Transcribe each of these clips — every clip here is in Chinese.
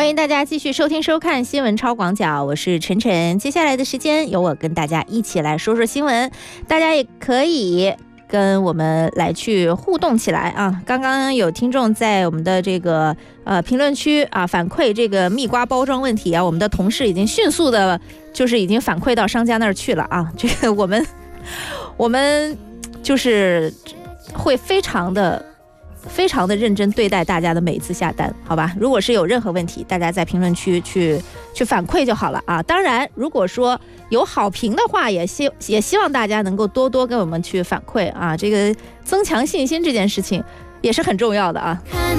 欢迎大家继续收听收看新闻超广角，我是晨晨。接下来的时间由我跟大家一起来说说新闻，大家也可以跟我们来去互动起来啊！刚刚有听众在我们的这个评论区啊反馈这个蜜瓜包装问题啊，我们的同事已经迅速的，就是已经反馈到商家那儿去了啊。这个我们就是会非常的认真对待大家的每一次下单，好吧？如果是有任何问题，大家在评论区去反馈就好了啊。当然，如果说有好评的话，也希望大家能够多多跟我们去反馈啊，这个增强信心这件事情也是很重要的啊。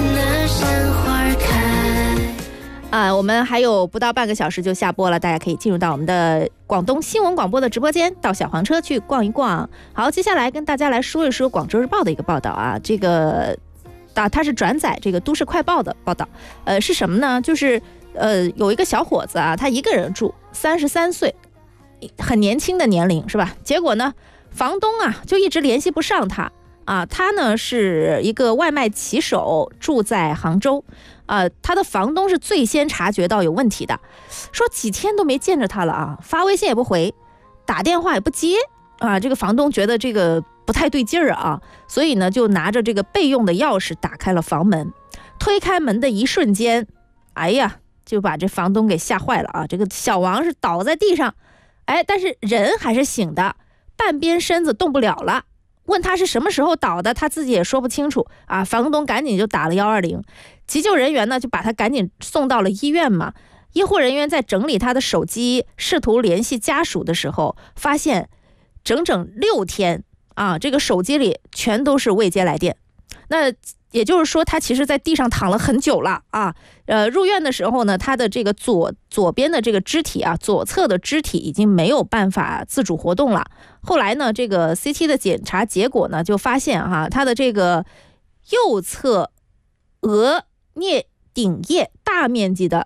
我们还有不到半个小时就下播了，大家可以进入到我们的广东新闻广播的直播间，到小黄车去逛一逛。好，接下来跟大家来说一说广州日报的一个报道啊，这个它是转载这个都市快报的报道，是什么呢？就是有一个小伙子啊，他一个人住，33岁，很年轻的年龄是吧？结果呢，房东啊就一直联系不上他啊。他呢是一个外卖骑手，住在杭州。他的房东是最先察觉到有问题的，说几天都没见着他了啊，发微信也不回，打电话也不接啊。这个房东觉得这个不太对劲儿啊，所以呢就拿着这个备用的钥匙打开了房门，推开门的一瞬间，哎呀，就把这房东给吓坏了啊。这个小王是倒在地上，但是人还是醒的，半边身子动不了了。问他是什么时候倒的，他自己也说不清楚啊。房东赶紧就打了120，急救人员呢就把他赶紧送到了医院嘛。医护人员在整理他的手机，试图联系家属的时候，发现整整6天啊，这个手机里全都是未接来电。那也就是说，他其实在地上躺了很久了啊。入院的时候呢，他的这个左边的这个肢体啊，左侧的肢体已经没有办法自主活动了。后来呢，这个 CT 的检查结果呢，就发现他的这个右侧额颞顶叶大面积的